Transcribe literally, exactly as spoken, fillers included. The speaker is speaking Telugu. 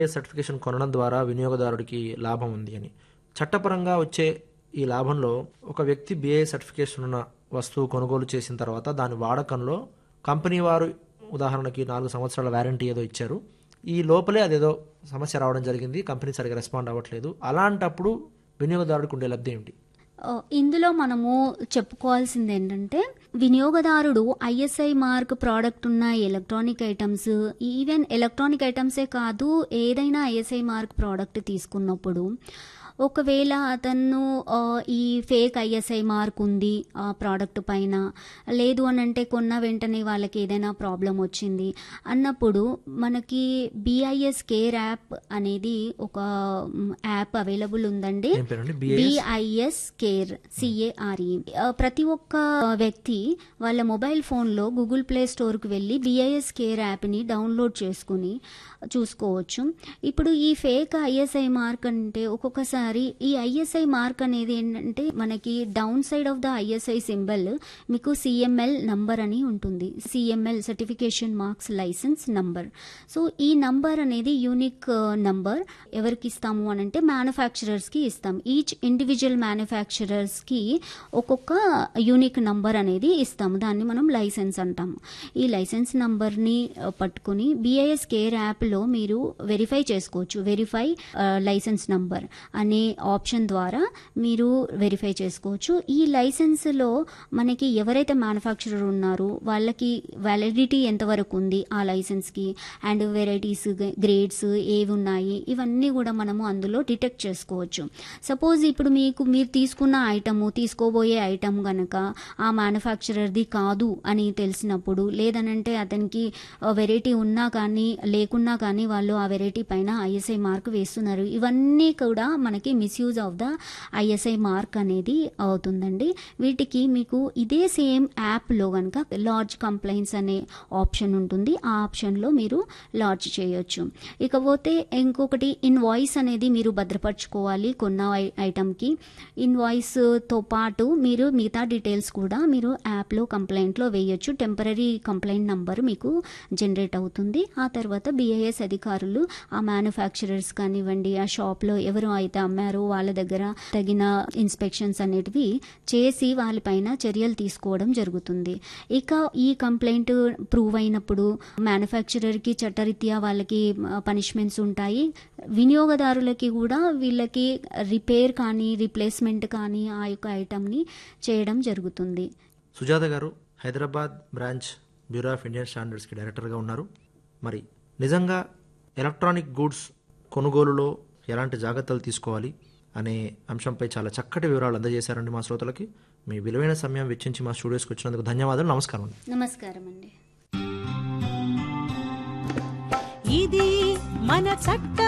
సర్టిఫికేషన్ కొనడం ద్వారా వినియోగదారుడికి లాభం ఉంది అని. చట్టపరంగా వచ్చే ఈ లాభంలో ఒక వ్యక్తి బిఐ సర్టిఫికేషన్ ఉన్న వస్తువు కొనుగోలు చేసిన తర్వాత దాని వాడకంలో కంపెనీ వారు ఉదాహరణకి నాలుగు సంవత్సరాల వారంటీ ఏదో ఇచ్చారు, ఈ లోపలే అదేదో సమస్య రావడం జరిగింది, కంపెనీ సరిగా రెస్పాండ్ అవ్వట్లేదు, అలాంటప్పుడు వినియోగదారుడికి ఉండే లబ్ధి ఏమిటి? ఆ, ఇందులో మనము చెప్పుకోవాల్సింది ఏంటంటే వినియోగదారుడు ఐఎస్ఐ మార్క్ ప్రోడక్ట్ ఉన్న ఎలక్ట్రానిక్ ఐటమ్స్, ఈవెన్ ఎలక్ట్రానిక్ ఐటమ్సే కాదు ఏదైనా ఐఎస్ఐ మార్క్ ప్రోడక్ట్ తీసుకున్నప్పుడు ఒకవేళ అతను ఆ, ఈ ఫేక్ ఐఎస్ఐ మార్క్ ఉంది ఆ ప్రోడక్ట్ పైన, లేదు అని అంటే కొన్న వెంటనే వాళ్ళకి ఏదైనా ప్రాబ్లం వచ్చింది అన్నప్పుడు మనకి బిఐఎస్ కేర్ యాప్ అనేది ఒక మ్, యాప్ అవైలబుల్ ఉందండి. ఏం పేరండి? BIS BIS care CARE. ప్రతి ఒక్క వ్యక్తి వాళ్ళ మొబైల్ ఫోన్లో గూగుల్ ప్లే స్టోర్కి వెళ్ళి బిఐఎస్ కేర్ యాప్ని డౌన్లోడ్ చేసుకుని చూసుకోవచ్చు. ఇప్పుడు ఈ ఫేక్ ఐఎస్ఐ మార్క్ అంటే ఒక్కొక్కసారి ఈ ఐఎస్ఐ మార్క్ అనేది ఏంటంటే మనకి down side of the ISI symbol మీకు సిఎంఎల్ నంబర్ అని ఉంటుంది. CML certification marks licence number. So ఈ నంబర్ అనేది యూనిక్ నంబర్. ఎవరికి ఇస్తాము అని అంటే మ్యానుఫ్యాక్చరర్స్కి ఇస్తాం. ఈచ్ ఇండివిజువల్ మ్యానుఫ్యాక్చరర్స్కి ఒక్కొక్క యూనిక్ నంబర్ అనేది ఇస్తాము. దాన్ని మనం లైసెన్స్ అంటాము. ఈ లైసెన్స్ నంబర్ని పట్టుకుని బిఐఎస్ కేర్ యాప్లో మీరు వెరిఫై చేసుకోవచ్చు. వెరిఫై లైసెన్స్ నంబర్ అనే ఆప్షన్ ద్వారా మీరు వెరిఫై చేసుకోవచ్చు. ఈ లైసెన్స్లో మనకి ఎవరైతే మ్యానుఫ్యాక్చరర్ ఉన్నారో వాళ్ళకి వ్యాలిడిటీ ఎంతవరకు ఉంది ఆ లైసెన్స్కి, అండ్ వెరైటీస్ గ్రేడ్స్ ఏవి ఉన్నాయి ఇవన్నీ కూడా మనము అందులో డిటెక్ట్ చేసుకోవచ్చు. సపోజ్ ఇప్పుడు మీకు మీరు తీసుకున్న ఐటము తీసుకోబోయే ఐటమ్ కనుక ఆ మ్యానుఫ్యాక్చరర్ది కాదు అని తెలిసినప్పుడు, లేదనంటే అతనికి వెరైటీ ఉన్నా కానీ లేకున్నా కానీ వాళ్ళు ఆ వెరైటీ పైన ఐఎస్ఐ మార్క్ వేస్తున్నారు, ఇవన్నీ కూడా మనకి misuse of the ISI mark అనేది అవుతుందండి. వీటికి మీకు ఇదే సేమ్ యాప్లో కనుక లాడ్జ్ కంప్లైంట్స్ అనే ఆప్షన్ ఉంటుంది. ఆ ఆప్షన్లో మీరు లాడ్జ్ చేయొచ్చు. ఇకపోతే ఇంకొకటి ఇన్వాయిస్ అనేది మీరు భద్రపరచుకోవాలి కొన్న ఐటమ్కి. ఇన్వాయిస్తో పాటు మీరు మిగతా డీటెయిల్స్ కూడా మీరు యాప్లో కంప్లైంట్లో వేయొచ్చు. టెంపరీ కంప్లైంట్ నంబర్ మీకు జనరేట్ అవుతుంది. ఆ తర్వాత బిఐఎస్ అధికారులు ఆ మ్యానుఫ్యాక్చరర్స్ కానివ్వండి, ఆ షాప్లో ఎవరు అయితే అమ్మారో వాళ్ళ దగ్గర తగిన ఇన్స్పెక్షన్స్ అనేటివి చేసి వాళ్ళపైన చర్యలు తీసుకోవడం జరుగుతుంది. ఇక ఈ కంప్లైంట్ ప్రూవ్ అయినప్పుడు మ్యానుఫ్యాక్చరర్కి చట్టరీత్యా వాళ్ళకి పనిష్మెంట్స్ ఉంటాయి. వినియోగదారులకి కూడా వీళ్ళకి రిపేర్ కానీ రీప్లేస్మెంట్ కానీ ఆ యొక్క ఐటమ్ని చేయడం జరుగుతుంది. సుజాత గారు Hyderabad branch bureau of Indian స్టాండర్డ్స్కి డైరెక్టర్గా ఉన్నారు. మరి నిజంగా ఎలక్ట్రానిక్ గూడ్స్ కొనుగోలులో ఎలాంటి జాగ్రత్తలు తీసుకోవాలి అనే అంశంపై చాలా చక్కటి వివరాలు అందజేశారండి మా శ్రోతలకి. మీ విలువైన సమయం వెచ్చించి మా స్టూడియోస్కి వచ్చినందుకు ధన్యవాదాలు. నమస్కారం అండి. నమస్కారం అండి. ఇది మన చట్ట